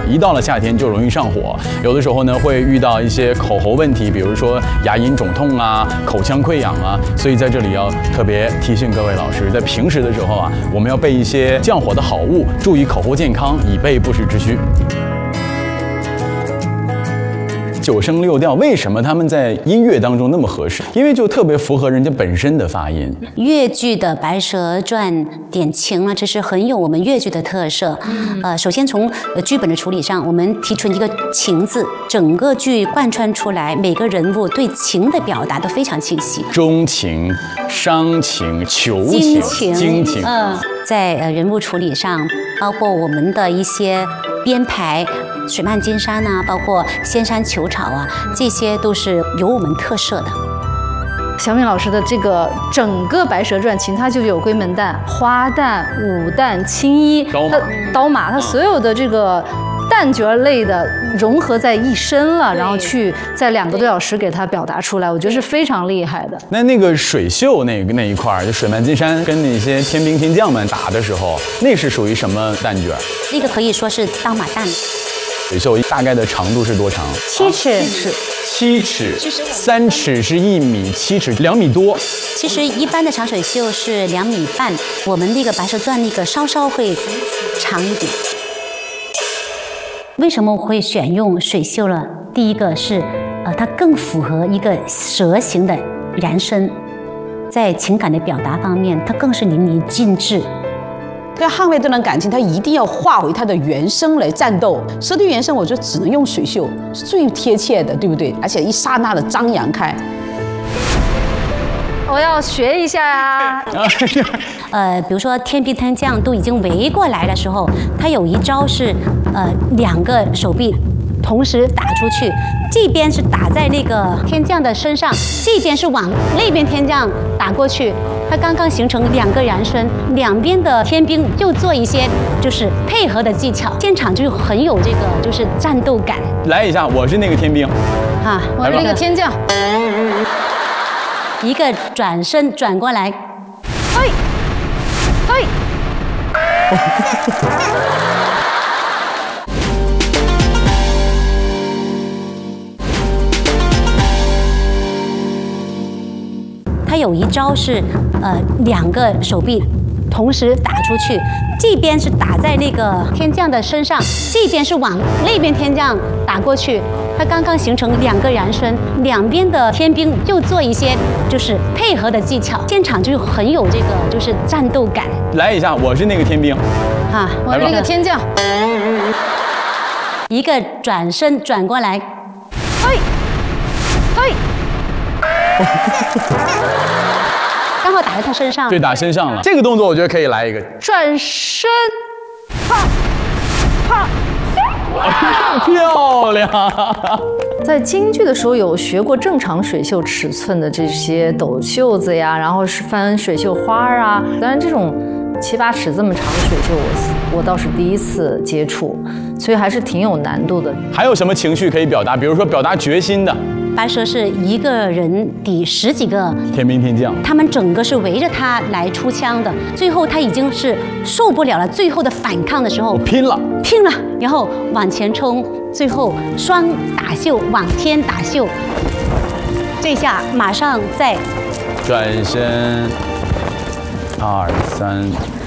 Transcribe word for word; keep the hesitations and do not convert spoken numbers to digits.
一到了夏天就容易上火，有的时候呢会遇到一些口喉问题，比如说牙龈肿痛啊、口腔溃疡啊，所以在这里要特别提醒各位老师，在平时的时候啊，我们要备一些降火的好物，注意口喉健康，以备不时之需。九声六调为什么他们在音乐当中那么合适？因为就特别符合人家本身的发音。 越剧的《白蛇传》点情呢，这是很有我们越剧的特色。呃，首先从呃剧本的处理上，我们提出一个情字，整个剧贯穿出来，每个人物对情的表达都非常清晰。 钟情、伤情、求情、 情、 惊情。 嗯、呃，在呃人物处理上，包括我们的一些编排。水漫金山啊，包括仙山求草啊，这些都是有我们特色的。 小敏老师的这个整个《白蛇传》情，它就有龟门旦、花旦、武旦、青衣、 刀马， 刀马，它所有的这个旦角类的融合在一身了，然后去在两个多小时给它表达出来，我觉得是非常厉害的。 那那个水袖那个那一块儿，就水漫金山跟那些天兵天将们打的时候，那是属于什么旦角？ 那个可以说是刀马旦。 水袖大概的长度是多长？ 七尺。 七尺。三尺是一米，七尺两米多。 其实一般的长水袖是两米半，我们那个《白蛇传》那个稍稍会长一点。为什么会选用水袖呢？第一个是，呃，它更符合一个蛇形的延伸，在情感的表达方面，它更是淋漓尽致。 要捍卫这段感情，他一定要化回他的原声来战斗。蛇的原声，我觉得只能用水袖，是最贴切的，对不对？而且一刹那的张扬开。 我要学一下呀、啊。 呃，比如说天兵天将都已经围过来的时候，他有一招是，呃，两个手臂同时打出去，这边是打在那个天将的身上，这边是往那边天将打过去。它刚刚形成两个延伸，两边的天兵又做一些就是配合的技巧，现场就很有这个就是战斗感。 来一下，我是那个天兵， 啊， 我是那个天将， 一个转身转过来， 嘿，嘿。 他有一招是，呃，两个手臂同时打出去，这边是打在那个天将的身上，这边是往那边天将打过去。它刚刚形成两个延伸，两边的天兵又做一些就是配合的技巧，现场就很有这个就是战斗感。 来一下，我是那个天兵， 啊， 我是那个天将， 一个转身转过来， 嘿，嘿。 刚好打在他身上， 对，打身上了。这个动作我觉得可以来一个转身，啪啪， 漂亮。 在京剧的时候有学过正常水袖尺寸的这些抖袖子呀，然后是翻水袖花啊。当然这种七八尺这么长的水袖，我我倒是第一次接触，所以还是挺有难度的。 还有什么情绪可以表达？比如说表达决心的。 白蛇是一个人抵十几个天兵天将， 他们整个是围着他来出枪的。最后他已经是受不了了，最后的反抗的时候， 我拼了， 拼了，然后往前冲，最后双打袖往天打袖，这下马上再转身，二三。